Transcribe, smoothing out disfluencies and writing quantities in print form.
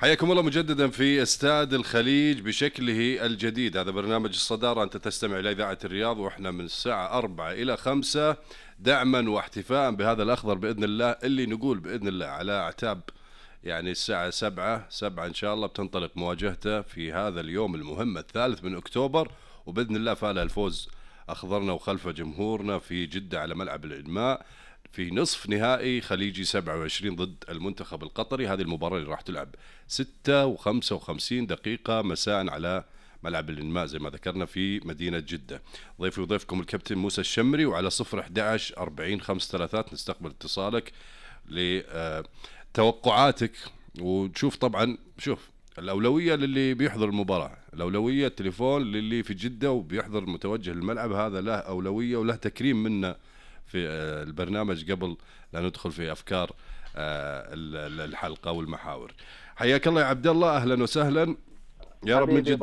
حياكم الله مجددا في استاد الخليج بشكله الجديد. هذا برنامج الصدارة، أنت تستمع إلى إذاعة الرياض، وإحنا من الساعة 4 إلى 5 دعما واحتفاء بهذا الأخضر بإذن الله، اللي نقول بإذن الله على أعتاب يعني الساعة 7 إن شاء الله بتنطلق مواجهته في هذا اليوم المهم 3 من أكتوبر، وبإذن الله فاله الفوز أخضرنا وخلفه جمهورنا في جدة على ملعب الإنماء في نصف نهائي خليجي 27 ضد المنتخب القطري. هذه المباراة اللي راح تلعب 6:55 دقيقة مساء على ملعب الإنماء زي ما ذكرنا في مدينة جدة. ضيفي وضيفكم الكابتن موسى الشمري، وعلى 011 40 533 نستقبل اتصالك لتوقعاتك. وتشوف طبعا الأولوية للي بيحضر المباراة، الأولوية التليفون للي في جدة وبيحضر متوجه للملعب، هذا له أولوية وله تكريم منا في البرنامج قبل لا ندخل في أفكار الحلقة والمحاور. حياك الله يا عبد الله، أهلا وسهلا، يا رب من جد.